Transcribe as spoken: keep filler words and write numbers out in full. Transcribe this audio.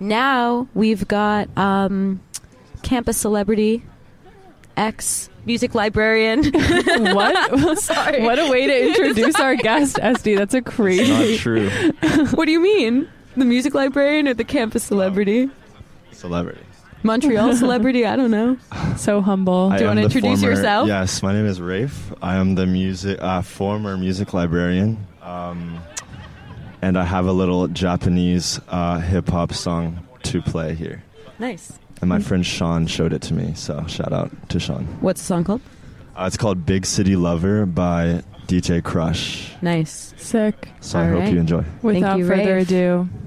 now we've got um, campus celebrity, ex music librarian. What? Sorry. What a way to introduce our guest, Esty. That's a crazy. Not true. What do you mean? The music librarian or the campus celebrity? Celebrity. Montreal celebrity? I don't know. So humble. Do you I want am to the introduce former- yourself? Yes, my name is Rafe. I am the music uh, former music librarian, um, and I have a little Japanese uh, hip hop song to play here. Nice. And my friend Sean showed it to me, so shout out to Sean. What's the song called? Uh, it's called Big City Lover by D J Crush. Nice. Sick. So I All hope right. you enjoy. Without you, further Rafe. ado,